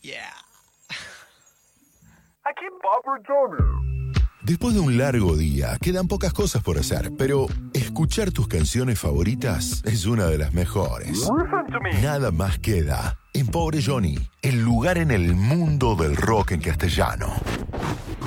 Yeah. Aquí Papa Johnny. Después de un largo día, quedan pocas cosas por hacer, pero escuchar tus canciones favoritas es una de las mejores. Listen to me. Nada más queda en Pobre Johnny, el lugar en el mundo del rock en castellano.